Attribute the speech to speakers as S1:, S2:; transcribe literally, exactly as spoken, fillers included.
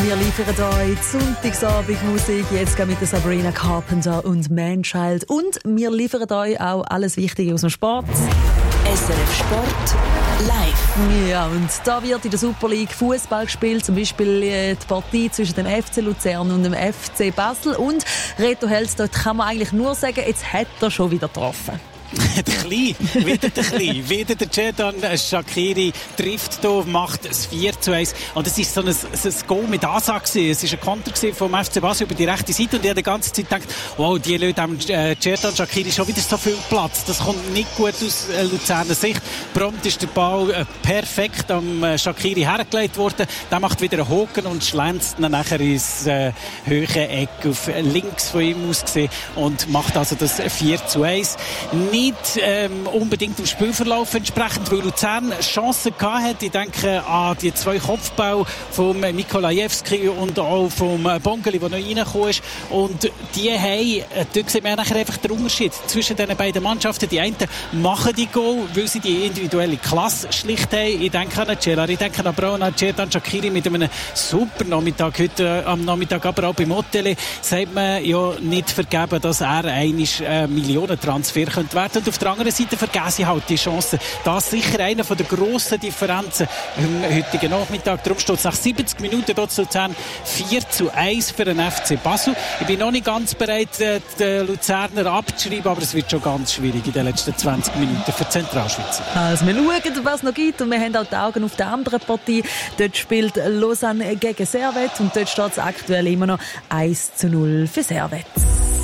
S1: Wir liefern euch die Sonntagsabendmusik, jetzt mit der Sabrina Carpenter und Manchild. Und wir liefern euch auch alles Wichtige aus dem Sport.
S2: S R F Sport live.
S1: Ja, und da wird in der Super League Fußball gespielt, zum Beispiel die Partie zwischen dem F C Luzern und dem F C Basel. Und Reto Hels, dort kann man eigentlich nur sagen, jetzt hat er schon wieder getroffen.
S3: der Kleine, wieder der Kleine, wieder der Xherdan Shaqiri trifft hier, macht es vier zu eins. Und es ist so ein, ein Goal mit Ansage gewesen. Es ist ein Konter vom F C Basel über die rechte Seite und ich habe die ganze Zeit gedacht, wow, die Leute haben äh, Xherdan Shaqiri schon wieder so viel Platz. Das kommt nicht gut aus äh, Luzerner Sicht. Prompt ist der Ball äh, perfekt am äh, Shaqiri hergelegt worden. Der macht wieder einen Haken und schlänzt dann nachher ins äh, hohe Eck auf links von ihm aus gesehen und macht also das vier zu eins. Nicht ähm, unbedingt im Spielverlauf entsprechend, weil Luzern Chancen gehabt hat. Ich denke an die zwei Kopfbälle vom Mikolajewski und auch vom Bongeli, der noch reingekommen ist. Und die haben, da sieht man nachher einfach den Unterschied zwischen den beiden Mannschaften. Die einen machen die Goal, weil sie die individuelle Klasse schlicht haben. Ich denke an Cellar, ich denke an Braun, an Xherdan Shaqiri mit einem super Nachmittag. Heute am Nachmittag, aber auch beim Hotel, sagt man ja nicht vergeben, dass er einmal äh, Millionentransfer könnte werden. Und auf der anderen Seite vergessen sie halt die Chance. Das ist sicher eine der grossen Differenzen am heutigen Nachmittag. Darum steht es nach siebzig Minuten dort zu Luzern vier zu eins für den F C Basel. Ich bin noch nicht ganz bereit, den Luzerner abzuschreiben, aber es wird schon ganz schwierig in den letzten zwanzig Minuten für die Zentralschweizer.
S1: Also wir schauen, was noch gibt, und wir haben auch die Augen auf der anderen Partie. Dort spielt Lausanne gegen Servette und dort steht es aktuell immer noch eins zu null für Servette.